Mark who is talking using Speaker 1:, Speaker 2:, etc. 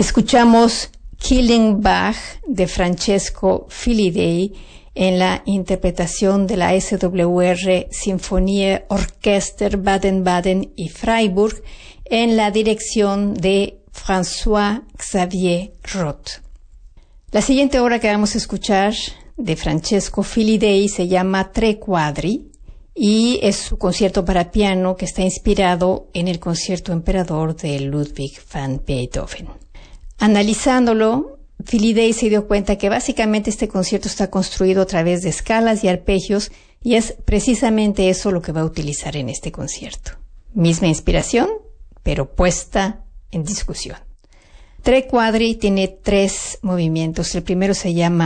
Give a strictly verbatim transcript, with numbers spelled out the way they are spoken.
Speaker 1: Escuchamos Killing Bach de Francesco Filidei en la interpretación de la S W R Sinfonie Orchester Baden-Baden y Freiburg en la dirección de François-Xavier Roth. La siguiente obra que vamos a escuchar de Francesco Filidei se llama Tre Quadri y es su concierto para piano que está inspirado en el concierto emperador de Ludwig van Beethoven. Analizándolo, Filidei se dio cuenta que básicamente este concierto está construido a través de escalas y arpegios y es precisamente eso lo que va a utilizar en este concierto. Misma inspiración, pero puesta en discusión. Tre Quadri tiene tres movimientos. El primero se llama